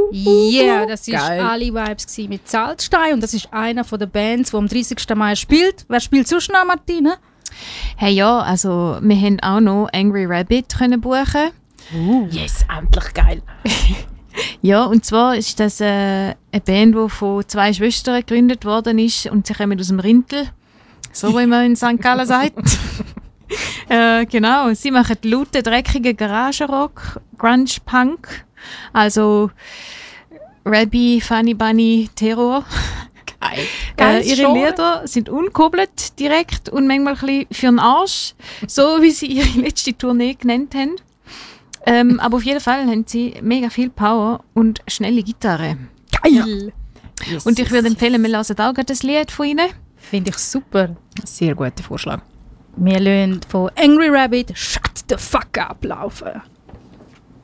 Yeah, das war Geil. alle Vibes gewesen mit Salzstein und das ist einer von den Bands, die am 30. Mai spielt. Wer spielt sonst noch, Martina? Hey ja, also wir haben auch noch Angry Rabbit können buchen. Yes, endlich geil. Ja, und zwar ist das eine Band, die von 2 Schwestern gegründet worden ist und sie kommen aus dem Rintel, so wie man in St. Gallen sagt. Genau, sie machen lauten, dreckigen Garagenrock, Grunge-Punk, also Rabbi, Funny Bunny, Terror. Geil. Ihre Genre. Lieder sind unkobelt, direkt und manchmal ein bisschen für den Arsch, so wie sie ihre letzte Tournee genannt haben. Aber auf jeden Fall haben sie mega viel Power und schnelle Gitarre. Geil! Yes, Und ich würde yes, empfehlen, wir hören auch gerade das Lied von ihnen. Finde ich super. Sehr guter Vorschlag. Wir lassen von Angry Rabbit Shut the Fuck Up laufen.